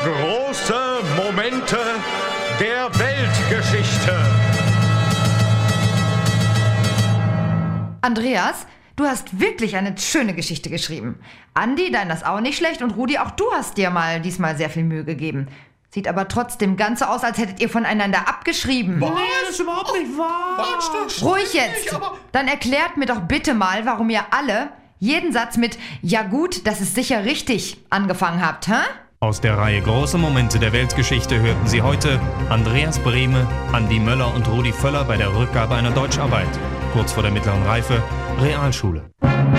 Große Momente der Weltgeschichte. Andreas, du hast wirklich eine schöne Geschichte geschrieben. Andi, dein ist auch nicht schlecht, und Rudi, auch du hast dir diesmal sehr viel Mühe gegeben. Sieht aber trotzdem ganz so aus, als hättet ihr voneinander abgeschrieben. Was? Nee, das ist überhaupt nicht wahr. Ruhig jetzt! Dann erklärt mir doch bitte mal, warum ihr alle jeden Satz mit "Ja gut, das ist sicher richtig" angefangen habt, hä? Aus der Reihe Große Momente der Weltgeschichte hörten Sie heute Andreas Brehme, Andi Möller und Rudi Völler bei der Rückgabe einer Deutscharbeit. Kurz vor der mittleren Reife, Realschule.